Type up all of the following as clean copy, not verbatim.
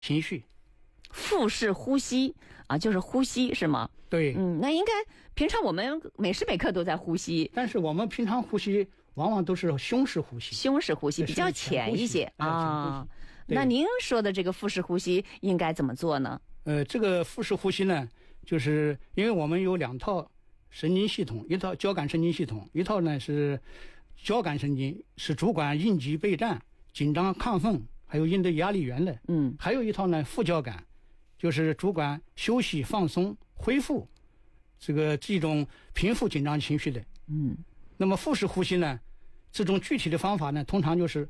情绪。 腹式呼吸啊，就是呼吸是吗？ 对， 那应该平常我们每时每刻都在呼吸， 但是我们平常呼吸往往都是胸式呼吸， 胸式呼吸比较浅一些啊。那您说的这个腹式呼吸应该怎么做呢？ 这个腹式呼吸呢，就是因为我们有2套神经系统，一套交感神经系统，一套呢是交感神经，是主管应急备战、紧张亢奋，还有应对压力源的。还有一套呢副交感，就是主管休息、放松、恢复这种平复紧张情绪的。那么腹式呼吸呢，这种具体的方法呢，通常就是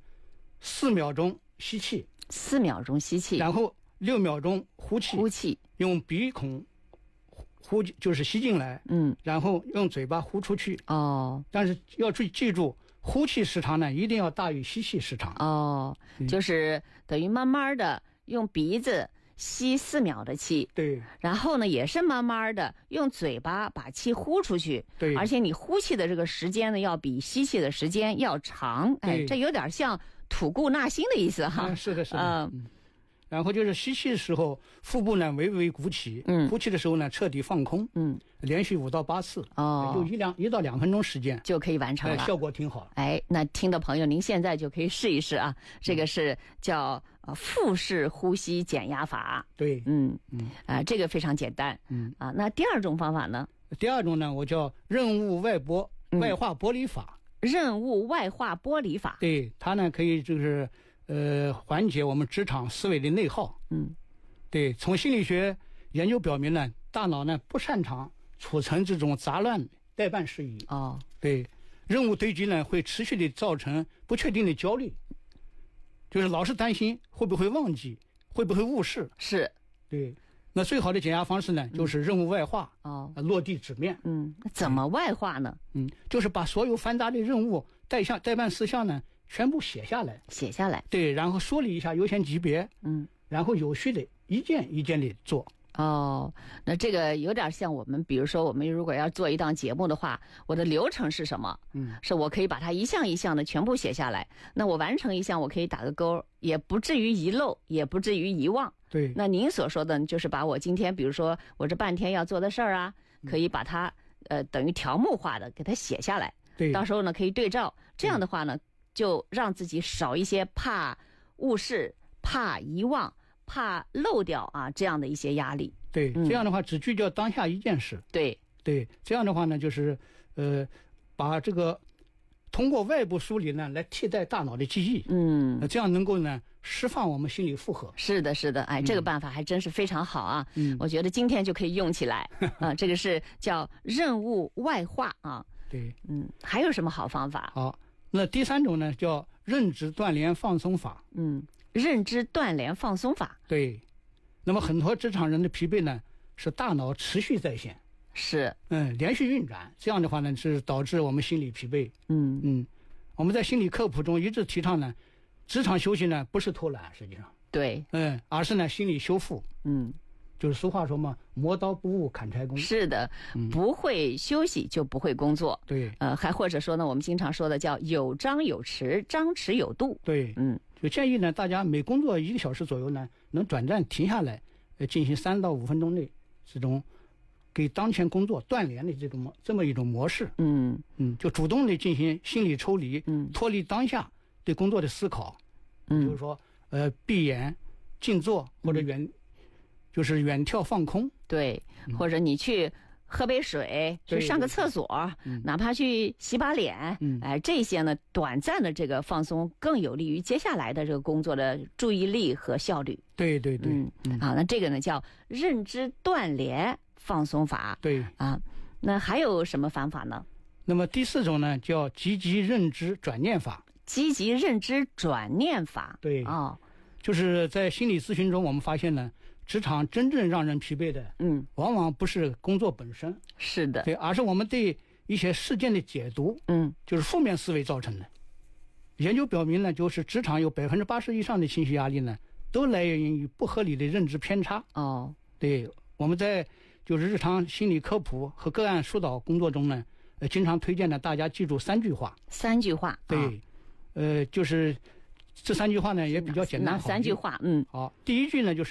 4秒钟吸气 ，4秒钟吸气， 然后6秒钟呼气，用鼻孔呼就是吸进来，然后用嘴巴呼出去。但是要记住，呼气时长呢一定要大于吸气时长。 就是等于慢慢的用鼻子吸4秒的气， 对， 然后呢也是慢慢的用嘴巴把气呼出去， 对， 而且你呼气的这个时间呢要比吸气的时间要长，这有点像吐故纳新的意思哈。 是的，是的。然后就是吸气的时候，腹部呢微微鼓起，呼气的时候呢彻底放空，连续5到8次，就1到2分钟时间就可以完成了， 效果挺好。 那听的朋友，您现在就可以试一试啊，这个是叫腹式呼吸减压法。 对， 这个非常简单。那第2种方法呢？ 第2种呢，我叫任务外化剥离法。 任务外化剥离法， 对，它呢可以就是缓解我们职场思维的内耗。对，从心理学研究表明呢，大脑呢不擅长储存这种杂乱待办事宜。对，任务堆积呢会持续的造成不确定的焦虑，就是老是担心会不会忘记，会不会误事。 是， 对。那最好的减压方式呢，就是任务外化，落地纸面。 怎么外化呢？ 就是把所有繁杂的任务待办事项呢，全部写下来。对，然后梳理一下优先级别。然后有序的一件一件的做。 那这个有点像我们，比如说我们如果要做一档节目的话，我的流程是什么？是我可以把它一项一项的全部写下来。那我完成一项，我可以打个勾，也不至于遗漏，也不至于遗忘。 对。 那您所说的就是把我今天，比如说我这半天要做的事儿啊，可以把它等于条目化的给它写下来。 对。 到时候呢可以对照，这样的话呢，就让自己少一些怕误事、怕遗忘、怕漏掉啊这样的一些压力。 对，这样的话只聚焦当下一件事。 对， 这样的话呢，就是把这个通过外部梳理呢来替代大脑的记忆。这样能够呢释放我们心理负荷。 是的，这个办法还真是非常好啊。我觉得今天就可以用起来啊。这个是叫任务外化啊。 对， 还有什么好方法？ 好，那第3种呢叫认知锻炼放松法。 认知锻炼放松法。对， 那么很多职场人的疲惫呢是大脑持续在线， 是连续运转，这样的话呢是导致我们心理疲惫。我们在心理科普中一直提倡呢，职场休息呢不是偷懒，实际上对， 而是呢心理修复。就是俗话说嘛，磨刀不误砍柴工。 是的，不会休息就不会工作。 对， 还或者说呢，我们经常说的叫有张有弛，张弛有度。 对，就建议呢，大家每工作1个小时左右呢，能短暂停下来，进行3到5分钟内这种给当前工作锻炼的这么一种模式。就主动的进行心理抽离，脱离当下对工作的思考。比如说闭眼静坐，或者远眺放空。 对，或者你去喝杯水，去上个厕所，哪怕去洗把脸，这些呢短暂的这个放松更有利于接下来的这个工作的注意力和效率。 对， 那这个呢叫认知锻炼放松法。 对啊，那还有什么方法呢？ 那么第4种呢叫积极认知转念法。 积极认知转念法。 对，就是在心理咨询中我们发现呢，职场真正让人疲惫的往往不是工作本身。 是的。 对，而是我们对一些事件的解读，就是负面思维造成的。研究表明呢，就是职场有80%以上的情绪压力呢都来源于不合理的认知偏差。对，我们在就是日常心理科普和个案疏导工作中呢经常推荐呢大家记住3句话。 3句话。 对，就是这3句话呢也比较简单哪好记。 3句话？ 好，第一句呢就是